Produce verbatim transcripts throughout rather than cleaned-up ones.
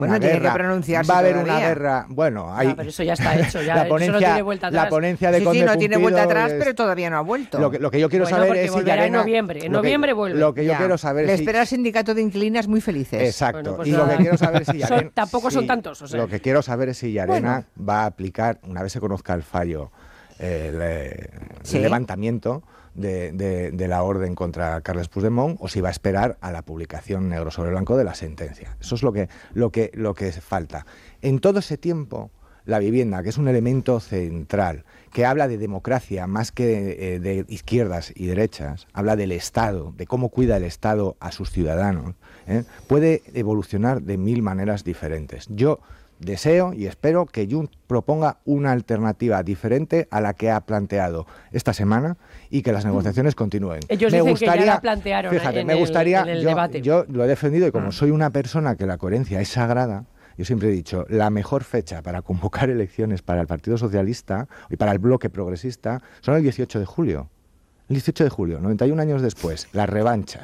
Bueno, una tiene guerra, que pronunciarse va a haber todavía. una guerra. Bueno, hay, No, pero eso ya está hecho, ya la eso ponencia, no tiene vuelta atrás. La ponencia de Sí, Conde sí, no tiene vuelta Pumpido atrás, es- pero todavía no ha vuelto. Lo que, lo que yo quiero Bueno, saber porque es si volverá en Llarena... noviembre. En lo que- noviembre vuelve. Lo que yo Ya. quiero saber Le es si... espera el sindicato de inquilinas muy felices. Exacto. Bueno, pues y nada. lo que quiero saber es si Son- Llarena... tampoco son si- tantos, o sea. Lo que quiero saber es si Llarena va a aplicar, una vez se conozca el fallo, eh, le- Sí. el levantamiento de, de- de la orden contra Carles Puigdemont, o si va a esperar a la publicación negro sobre blanco de la sentencia. Eso es lo que, lo que, lo que falta. En todo ese tiempo, la vivienda, que es un elemento central, que habla de democracia más que eh, de izquierdas y derechas, habla del Estado, de cómo cuida el Estado a sus ciudadanos, ¿eh? puede evolucionar de mil maneras diferentes. Yo deseo y espero que Junts proponga una alternativa diferente a la que ha planteado esta semana y que las negociaciones continúen. Ellos me dicen que ya gustaría, la plantearon fíjate, en me el- gustaría, en el yo, debate. yo lo he defendido y como soy una persona que la coherencia es sagrada, yo siempre he dicho, la mejor fecha para convocar elecciones para el Partido Socialista y para el bloque progresista son el dieciocho de julio. El dieciocho de julio, noventa y un años después, la revancha.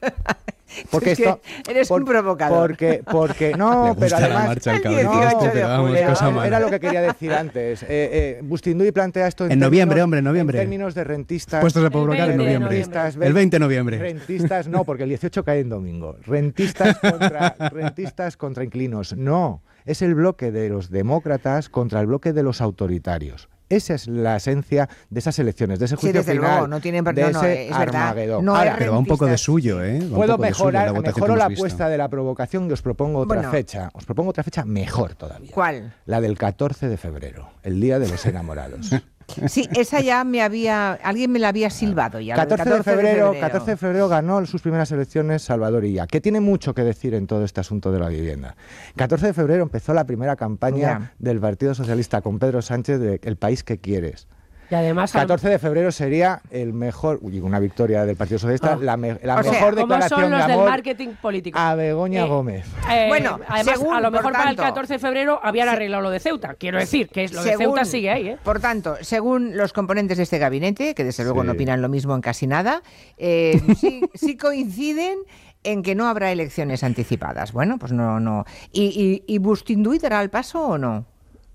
Porque Es que esto, eres un provocador. Porque, porque no, Le pero gusta la además marcha al el cabrito dieciocho este, de pero vamos, julio. cosa era, mala. era lo que quería decir antes. Eh, eh, Bustinduy plantea esto en, En términos- noviembre, hombre, en noviembre. En términos de rentistas. Puestos a provocar en veinte de noviembre. rentistas, El veinte de noviembre. Rentistas, no, porque el dieciocho cae en domingo. Rentistas contra, rentistas contra inquilinos. No, es el bloque de los demócratas contra el bloque de los autoritarios. Esa es la esencia de esas elecciones, de ese Sí, juicio desde final, luego, no tienen de no, no, ese es verdad. Armagedón. No Ahora, es Pero va un poco de rentistas. suyo, ¿eh? Va un Puedo poco de suyo, mejorar, la votación mejoro que la hemos visto. apuesta de la provocación y os propongo otra Bueno. fecha. Os propongo otra fecha mejor todavía. ¿Cuál? La del catorce de febrero, el Día de los Enamorados. Sí, esa ya me había... Alguien me la había silbado ya. lo del catorce de febrero, catorce de febrero ganó sus primeras elecciones Salvador Illa, que tiene mucho que decir en todo este asunto de la vivienda. catorce de febrero empezó la primera campaña Ya. del Partido Socialista con Pedro Sánchez de El país que quieres. Y además, catorce de febrero sería el mejor, uy, una victoria del Partido Socialista, Ah. la, me- la O sea, mejor ¿cómo declaración son los de del amor marketing político? a Begoña Eh, Gómez. Eh, Bueno, además, según, a lo por mejor para el tanto, catorce de febrero habían arreglado lo de Ceuta. Quiero decir que es lo de Según- Ceuta sigue ahí, ¿eh? Por tanto, según los componentes de este gabinete, que desde luego Sí. no opinan lo mismo en casi nada, eh, sí, sí coinciden en que no habrá elecciones anticipadas. Bueno, pues no, no. ¿Y, y, y Bustinduy dará el paso o no?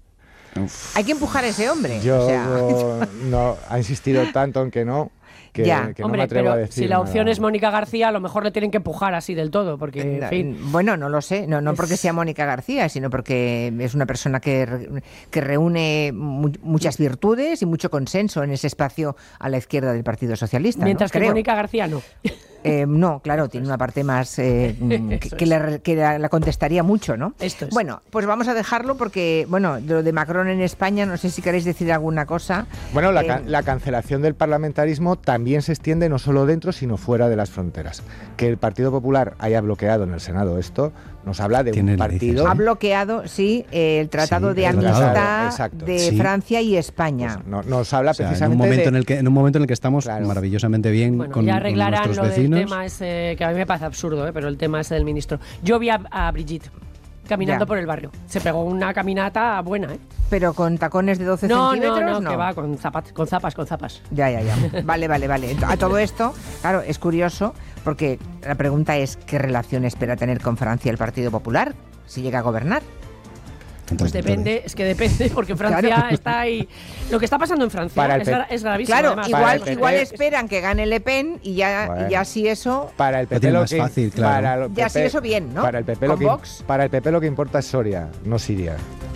Hay que empujar a ese hombre. Yo o sea, no, no- ha insistido tanto en que no, que, Ya. que no me Hombre, atrevo pero a decir si la opción nada. es Mónica García, a lo mejor le tienen que empujar así del todo, porque, en fin. Bueno, no lo sé, no, no porque sea Mónica García, sino porque es una persona que, re- que reúne mu- muchas virtudes y mucho consenso en ese espacio a la izquierda del Partido Socialista. ¿no? Mientras que Creo. Mónica García no. Eh, no, claro, tiene una parte más eh, mm, que, Eso que es. la, que la- la contestaría mucho, ¿no? Esto es. Bueno, pues vamos a dejarlo porque, bueno, de lo de Macron en España, no sé si queréis decir alguna cosa. Bueno, la, Eh, ca- la cancelación del parlamentarismo también se extiende no solo dentro, sino fuera de las fronteras. Que el Partido Popular haya bloqueado en el Senado esto, nos habla de Tiene un narices, partido... Ha bloqueado, sí, eh, el Tratado Sí, de el tratado. Amistad Exacto. de Sí. Francia y España. Pues no- nos habla O sea, en, un precisamente momento de... en, el que, en un momento en el que estamos Claro. maravillosamente bien Bueno, con, ya con arreglarán nuestros lo vecinos. del tema ese, que a mí me parece absurdo, ¿eh? Pero el tema ese del ministro. Yo vi a, a Brigitte caminando Ya. por el barrio. Se pegó una caminata buena, ¿eh? Pero con tacones de doce No, no, centímetros, no, que va con zapas, con zapas, con zapas. Ya, ya, ya. Vale, vale, vale. A todo esto, claro, es curioso porque la pregunta es ¿qué relación espera tener con Francia el Partido Popular si llega a gobernar? Pues Entonces, depende, es que depende, porque Francia Claro. está ahí. Lo que está pasando en Francia Para el es, P- gra- es gravísimo. Claro, además. Para el igual, P P. igual esperan que gane Le Pen y ya, Bueno. y ya si eso... Para el Lo P P tiene lo más que, fácil, claro. para el Ya P P sí, eso bien, ¿no? Para el P P Con lo que, Vox. para el P P lo que importa es Soria, no Siria.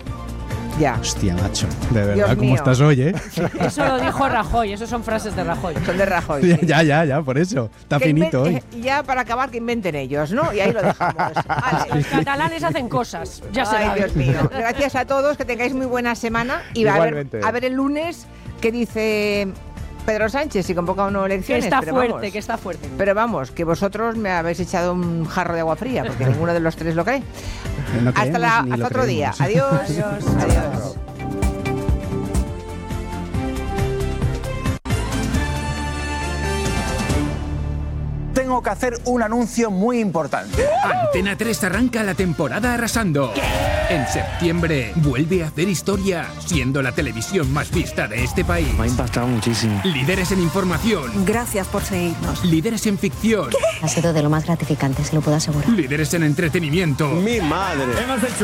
Ya, Hostia, macho. De verdad, Dios ¿cómo mío. estás hoy, eh? Eso lo dijo Rajoy, eso son frases de Rajoy. son de Rajoy. sí. ya, ya, ya, por eso. Está Que finito inven- hoy. eh, Ya para acabar que inventen ellos, ¿no? Y ahí lo dejamos. Vale. Los catalanes hacen cosas, ya se Ay, sabe. Dios mío. Gracias a todos, que tengáis muy buena semana y a ver, Igualmente. a ver el lunes qué dice Pedro Sánchez si convoca o no Que elecciones. está pero fuerte, vamos. que está fuerte. Pero vamos, que vosotros me habéis echado un jarro de agua fría, porque ninguno de los tres lo cree. No Hasta, creemos la, ni hasta lo otro día. creemos. Adiós. Adiós. Adiós. Tengo tengo que hacer un anuncio muy importante. Antena tres arranca la temporada arrasando. En septiembre vuelve a hacer historia, siendo la televisión más vista de este país. Me ha impactado muchísimo. Líderes en información. Gracias por seguirnos. Líderes en ficción. Ha sido de lo más gratificante, se lo puedo asegurar. Líderes en entretenimiento. Mi madre.